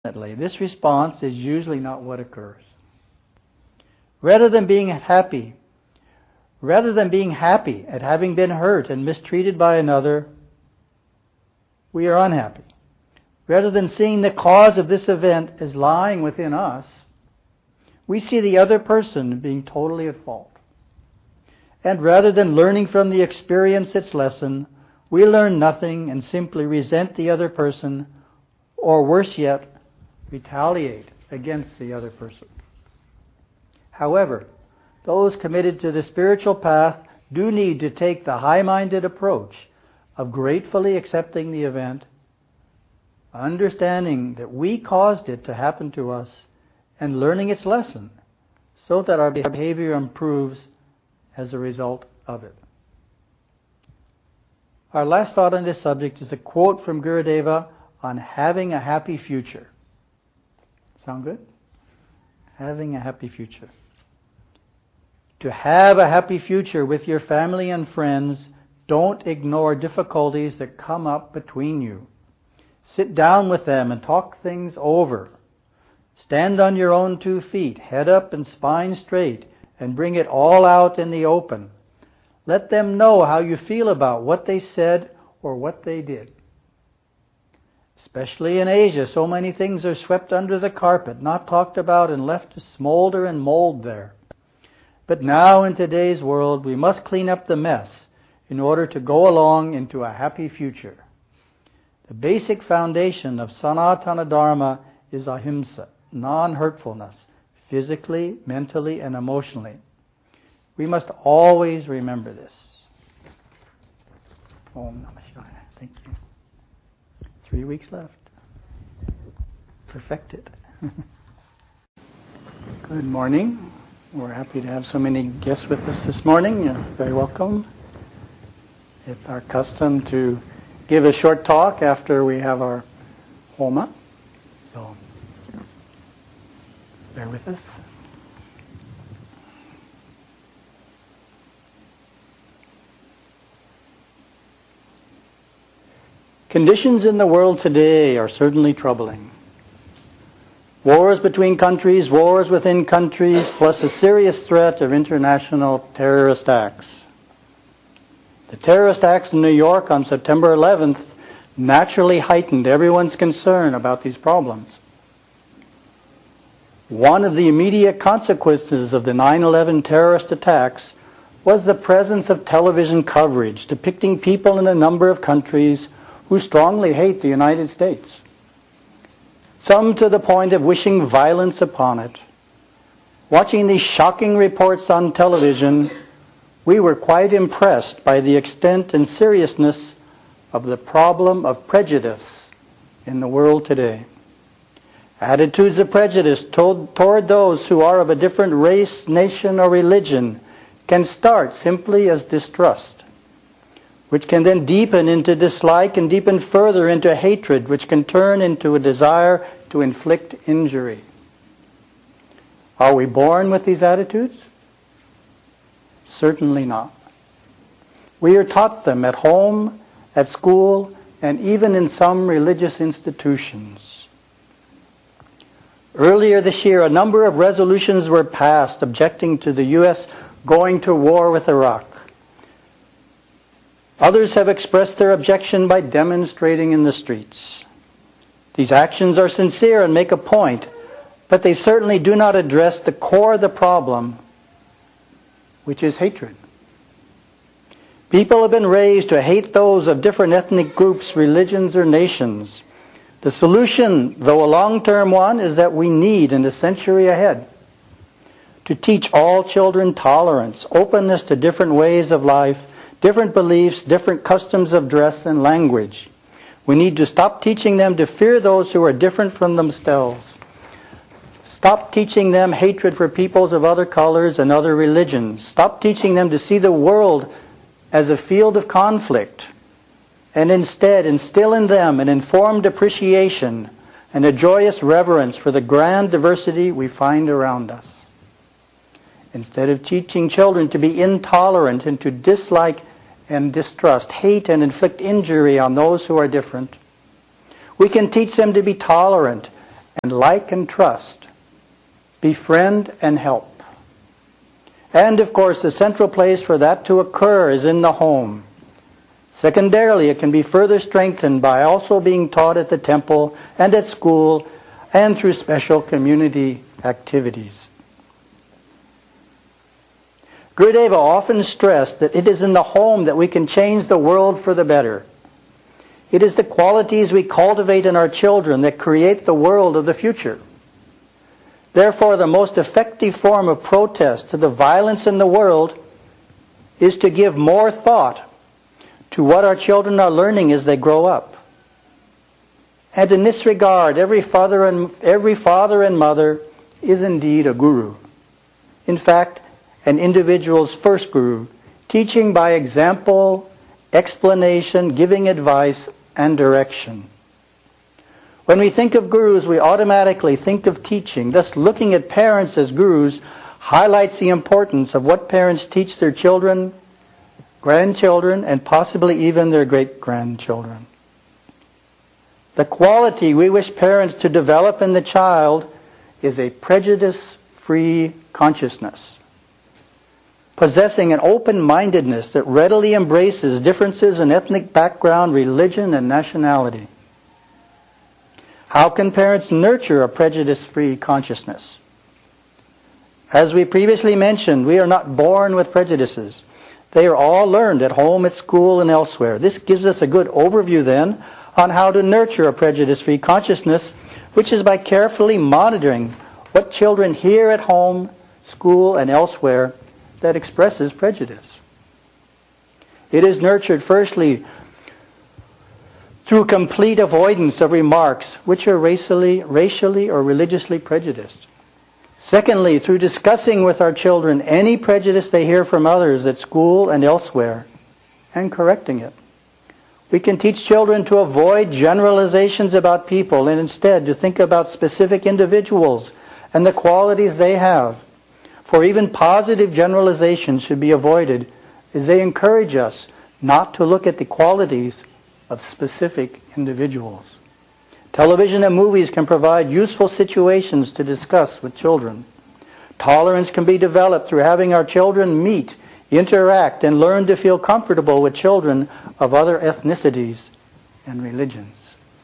This response is usually not what occurs. Rather than being happy at having been hurt and mistreated by another, we are unhappy. Rather than seeing the cause of this event as lying within us, we see the other person being totally at fault. And rather than learning from the experience its lesson, we learn nothing and simply resent the other person, or worse yet, retaliate against the other person. However, those committed to the spiritual path do need to take the high-minded approach of gratefully accepting the event, understanding that we caused it to happen to us, and learning its lesson so that our behavior improves as a result of it. Our last thought on this subject is a quote from Gurudeva on having a happy future. Sound good? Having a happy future. To have a happy future with your family and friends, don't ignore difficulties that come up between you. Sit down with them and talk things over. Stand on your own 2 feet, head up and spine straight, and bring it all out in the open. Let them know how you feel about what they said or what they did. Especially in Asia, so many things are swept under the carpet, not talked about, and left to smolder and mold there. But now in today's world, we must clean up the mess in order to go along into a happy future. The basic foundation of Sanatana Dharma is ahimsa, non-hurtfulness, physically, mentally, and emotionally. We must always remember this. Om Namah Shivaya. Thank you. 3 weeks left. Perfected. Good morning. We're happy to have so many guests with us this morning. You're very welcome. It's our custom to give a short talk after we have our Homa. So, bear with us. Conditions in the world today are certainly troubling. Wars between countries, wars within countries, plus a serious threat of international terrorist acts. The terrorist acts in New York on September 11th naturally heightened everyone's concern about these problems. One of the immediate consequences of the 9/11 terrorist attacks was the presence of television coverage depicting people in a number of countries who strongly hate the United States. Some to the point of wishing violence upon it. Watching these shocking reports on television, we were quite impressed by the extent and seriousness of the problem of prejudice in the world today. Attitudes of prejudice toward those who are of a different race, nation, or religion can start simply as distrust, which can then deepen into dislike and deepen further into hatred, which can turn into a desire to inflict injury. Are we born with these attitudes? Certainly not. We are taught them at home, at school, and even in some religious institutions. Earlier this year, a number of resolutions were passed objecting to the U.S. going to war with Iraq. Others have expressed their objection by demonstrating in the streets. These actions are sincere and make a point, but they certainly do not address the core of the problem, which is hatred. People have been raised to hate those of different ethnic groups, religions, or nations. The solution, though a long-term one, is that we need, in the century ahead, to teach all children tolerance, openness to different ways of life, different beliefs, different customs of dress and language. We need to stop teaching them to fear those who are different from themselves. Stop teaching them hatred for peoples of other colors and other religions. Stop teaching them to see the world as a field of conflict, and instead instill in them an informed appreciation and a joyous reverence for the grand diversity we find around us. Instead of teaching children to be intolerant and to dislike and distrust, hate and inflict injury on those who are different, we can teach them to be tolerant and like and trust, befriend and help. And of course, the central place for that to occur is in the home. Secondarily, it can be further strengthened by also being taught at the temple and at school and through special community activities. Gurudeva often stressed that it is in the home that we can change the world for the better. It is the qualities we cultivate in our children that create the world of the future. Therefore, the most effective form of protest to the violence in the world is to give more thought to what our children are learning as they grow up. And in this regard, every father and mother is indeed a guru. In fact, an individual's first guru, teaching by example, explanation, giving advice, and direction. When we think of gurus, we automatically think of teaching. Thus, looking at parents as gurus highlights the importance of what parents teach their children, grandchildren, and possibly even their great-grandchildren. The quality we wish parents to develop in the child is a prejudice-free consciousness, possessing an open-mindedness that readily embraces differences in ethnic background, religion, and nationality. How can parents nurture a prejudice-free consciousness? As we previously mentioned, we are not born with prejudices. They are all learned at home, at school, and elsewhere. This gives us a good overview then on how to nurture a prejudice-free consciousness, which is by carefully monitoring what children hear at home, school, and elsewhere that expresses prejudice. It is nurtured firstly through complete avoidance of remarks which are racially or religiously prejudiced. Secondly, through discussing with our children any prejudice they hear from others at school and elsewhere, and correcting it. We can teach children to avoid generalizations about people and instead to think about specific individuals and the qualities they have. For even positive generalizations should be avoided as they encourage us not to look at the qualities of specific individuals. Television and movies can provide useful situations to discuss with children. Tolerance can be developed through having our children meet, interact, and learn to feel comfortable with children of other ethnicities and religions.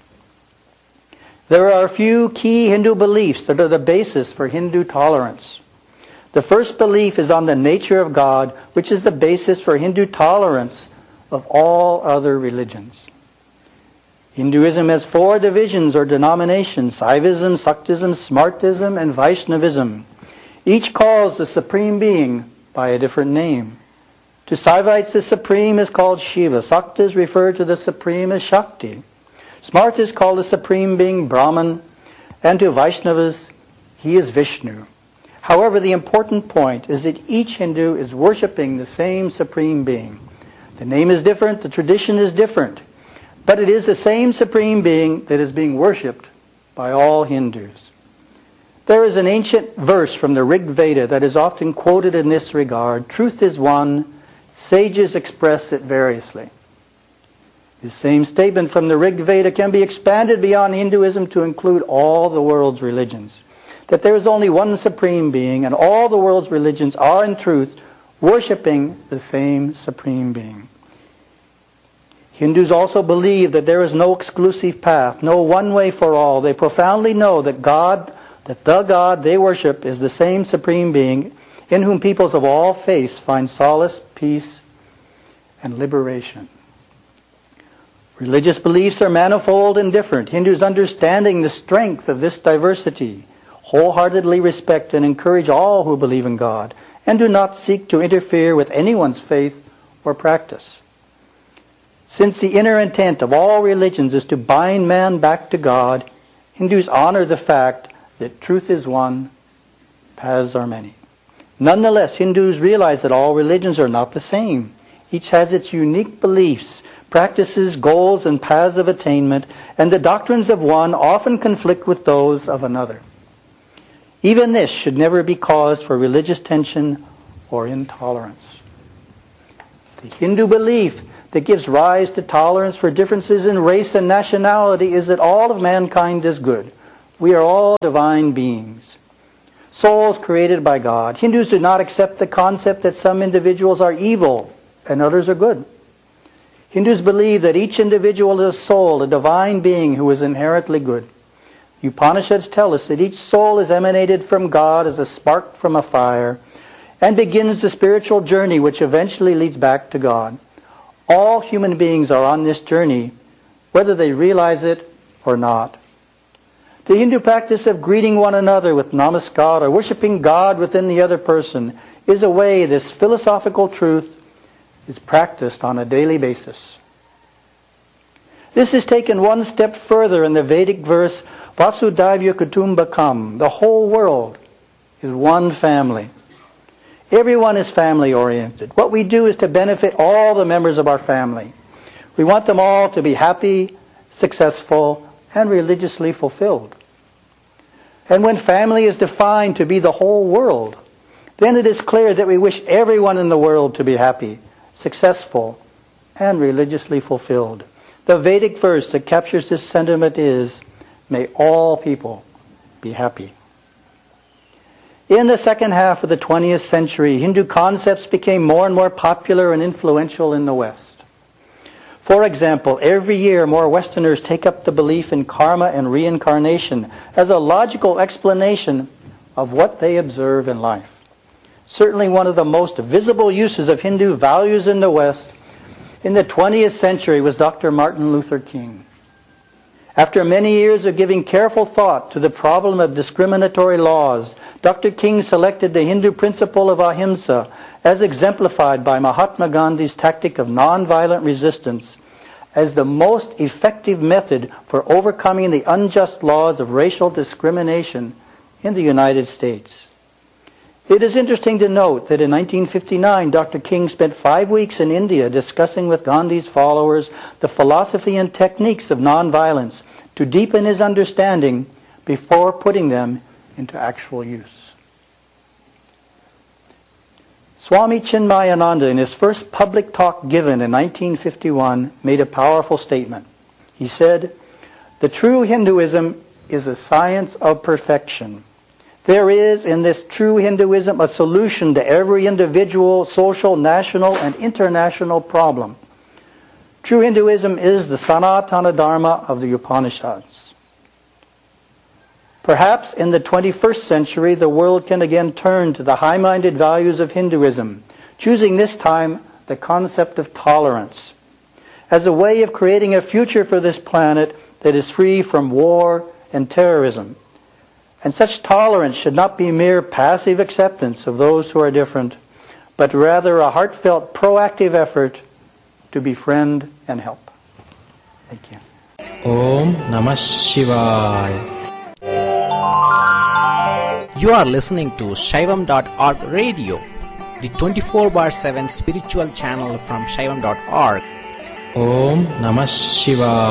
There are a few key Hindu beliefs that are the basis for Hindu tolerance. The first belief is on the nature of God, which is the basis for Hindu tolerance of all other religions. Hinduism has 4 divisions or denominations: Saivism, Saktism, Smartism, and Vaishnavism. Each calls the Supreme Being by a different name. To Saivites, the Supreme is called Shiva. Saktas refer to the Supreme as Shakti. Smartas call the Supreme Being Brahman. And to Vaishnavas, he is Vishnu. However, the important point is that each Hindu is worshipping the same Supreme Being. The name is different, the tradition is different, but it is the same Supreme Being that is being worshipped by all Hindus. There is an ancient verse from the Rig Veda that is often quoted in this regard. Truth is one, sages express it variously. This same statement from the Rig Veda can be expanded beyond Hinduism to include all the world's religions. That there is only one Supreme Being, and all the world's religions are in truth worshipping the same Supreme Being. Hindus also believe that there is no exclusive path, no one way for all. They profoundly know that the God they worship is the same Supreme Being in whom peoples of all faiths find solace, peace, and liberation. Religious beliefs are manifold and different. Hindus, understanding the strength of this diversity, wholeheartedly respect and encourage all who believe in God and do not seek to interfere with anyone's faith or practice. Since the inner intent of all religions is to bind man back to God, Hindus honor the fact that truth is one, paths are many. Nonetheless, Hindus realize that all religions are not the same. Each has its unique beliefs, practices, goals, and paths of attainment, and the doctrines of one often conflict with those of another. Even this should never be cause for religious tension or intolerance. The Hindu belief that gives rise to tolerance for differences in race and nationality is that all of mankind is good. We are all divine beings, souls created by God. Hindus do not accept the concept that some individuals are evil and others are good. Hindus believe that each individual is a soul, a divine being who is inherently good. The Upanishads tell us that each soul is emanated from God as a spark from a fire and begins the spiritual journey which eventually leads back to God. All human beings are on this journey, whether they realize it or not. The Hindu practice of greeting one another with namaskar or worshiping God within the other person is a way this philosophical truth is practiced on a daily basis. This is taken one step further in the Vedic verse, Vasudhaiva Kutumbakam. The whole world is one family. Everyone is family-oriented. What we do is to benefit all the members of our family. We want them all to be happy, successful, and religiously fulfilled. And when family is defined to be the whole world, then it is clear that we wish everyone in the world to be happy, successful, and religiously fulfilled. The Vedic verse that captures this sentiment is, may all people be happy. In the second half of the 20th century, Hindu concepts became more and more popular and influential in the West. For example, every year more Westerners take up the belief in karma and reincarnation as a logical explanation of what they observe in life. Certainly one of the most visible uses of Hindu values in the West in the 20th century was Dr. Martin Luther King. After many years of giving careful thought to the problem of discriminatory laws, Dr. King selected the Hindu principle of ahimsa, as exemplified by Mahatma Gandhi's tactic of nonviolent resistance, as the most effective method for overcoming the unjust laws of racial discrimination in the United States. It is interesting to note that in 1959, Dr. King spent 5 weeks in India discussing with Gandhi's followers the philosophy and techniques of nonviolence to deepen his understanding before putting them into actual use. Swami Chinmayananda, in his first public talk given in 1951, made a powerful statement. He said, "The true Hinduism is a science of perfection. There is in this true Hinduism a solution to every individual, social, national, and international problem. True Hinduism is the Sanatana Dharma of the Upanishads." Perhaps in the 21st century, the world can again turn to the high-minded values of Hinduism, choosing this time the concept of tolerance as a way of creating a future for this planet that is free from war and terrorism. And such tolerance should not be mere passive acceptance of those who are different, but rather a heartfelt, proactive effort to befriend and help. Thank you. Om Namah Shivaya. You are listening to Shaivam.org radio, the 24/7 spiritual channel from Shaivam.org. Om Namah Shivaya.